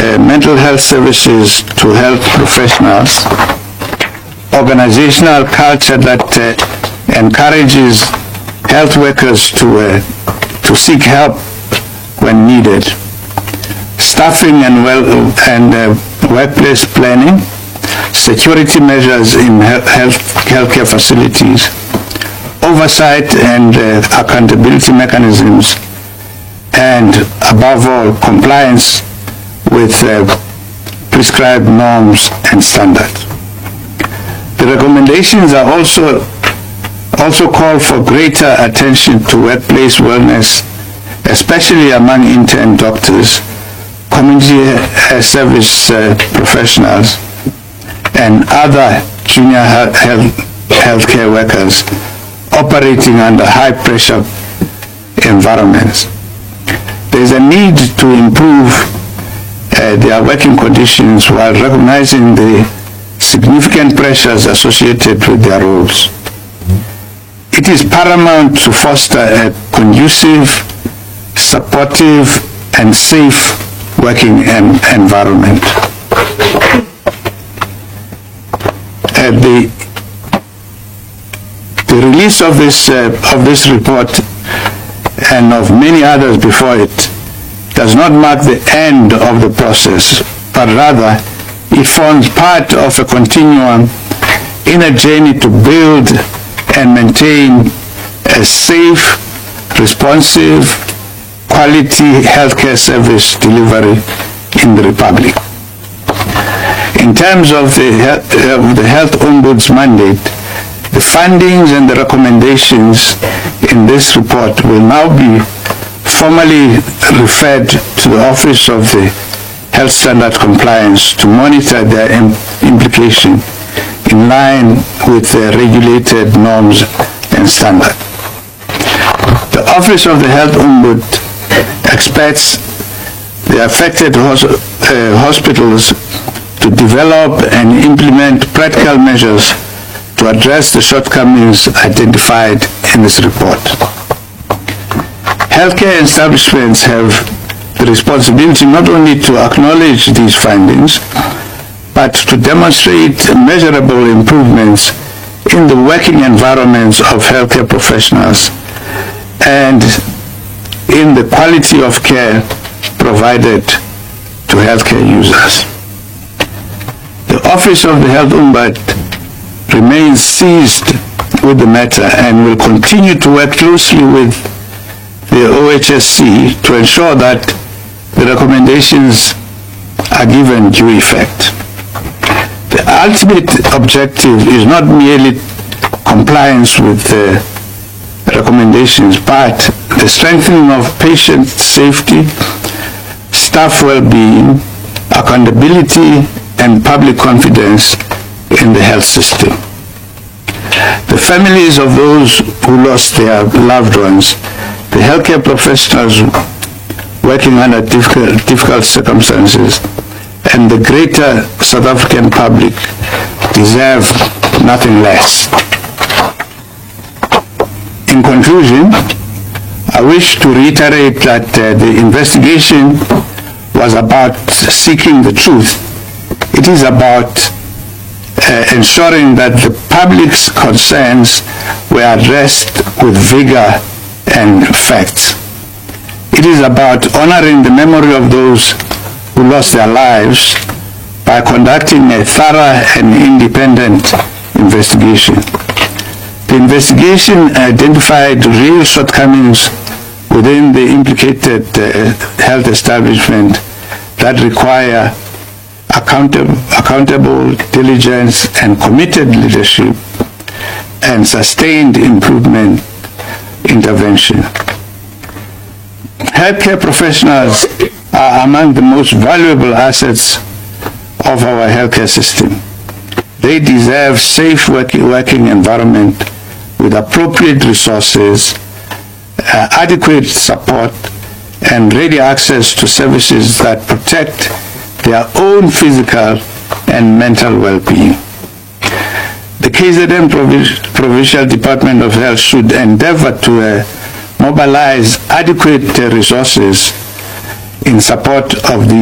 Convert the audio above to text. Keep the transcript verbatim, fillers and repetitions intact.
uh, mental health services to health professionals, organizational culture that uh, encourages health workers to, uh, to seek help when needed, staffing and, well, and uh, workplace planning, security measures in health healthcare facilities, oversight and uh, accountability mechanisms, and above all, compliance with uh, prescribed norms and standards. The recommendations are also also call for greater attention to workplace wellness, especially among intern doctors, community uh, service uh, professionals, and other junior health, health, healthcare workers operating under high-pressure environments. There is a need to improve uh, their working conditions while recognizing the significant pressures associated with their roles. It is paramount to foster a conducive, supportive, and safe working en environment. Uh, the, the release of this, uh, of this report and of many others before it does not mark the end of the process, but rather it forms part of a continuum in a journey to build and maintain a safe, responsive, quality healthcare service delivery in the Republic. In terms of the, uh, the Health Ombuds mandate, the findings and the recommendations in this report will now be formally referred to the Office of the Health Standard Compliance to monitor their im implication in line with the regulated norms and standards. The Office of the Health Ombud expects the affected hos uh, hospitals to develop and implement practical measures to address the shortcomings identified in this report. Healthcare establishments have the responsibility not only to acknowledge these findings, but to demonstrate measurable improvements in the working environments of healthcare professionals and in the quality of care provided to healthcare users. The Office of the Health Ombud remains seized with the matter and will continue to work closely with the O H S C to ensure that the recommendations are given due effect. The ultimate objective is not merely compliance with the recommendations, but the strengthening of patient safety, staff well-being, accountability, and public confidence in the health system. The families of those who lost their loved ones, the healthcare professionals working under difficult, difficult circumstances, and the greater South African public deserve nothing less. In conclusion, I wish to reiterate that uh, the investigation was about seeking the truth. It is about uh, ensuring that the public's concerns were addressed with vigor and facts. It is about honoring the memory of those who lost their lives by conducting a thorough and independent investigation. The investigation identified real shortcomings within the implicated uh, health establishment that require accountable, accountable, diligence, and committed leadership and sustained improvement intervention. Healthcare professionals are among the most valuable assets of our healthcare system. They deserve safe working, working environment with appropriate resources, uh, adequate support, and ready access to services that protect their own physical and mental well-being. The K Z N Provi- Provincial Department of Health should endeavor to uh, mobilize adequate uh, resources in support of the